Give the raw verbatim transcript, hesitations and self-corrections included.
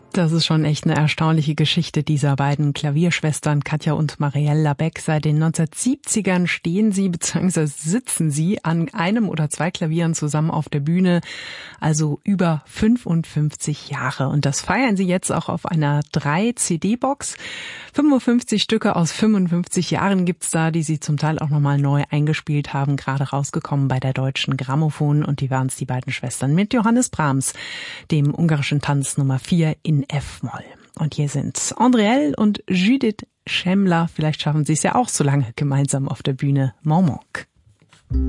Das ist schon echt eine erstaunliche Geschichte dieser beiden Klavierschwestern Katja und Marielle Labec. Seit den neunzehnhundertsiebzigern stehen sie bzw. sitzen sie an einem oder zwei Klavieren zusammen auf der Bühne, also über fünfundfünfzig Jahre. Und das feiern sie jetzt auch auf einer drei C D-Box. fünfundfünfzig Stücke aus fünfundfünfzig Jahren gibt's da, die sie zum Teil auch nochmal neu eingespielt haben, gerade rausgekommen bei der Deutschen Grammophon. Und die waren's, die beiden Schwestern, mit Johannes Brahms, dem ungarischen Tanz Nummer vier in F-Moll. Und hier sind Andriel und Judith Schemmler. Vielleicht schaffen sie es ja auch so lange gemeinsam auf der Bühne. Mon Manque.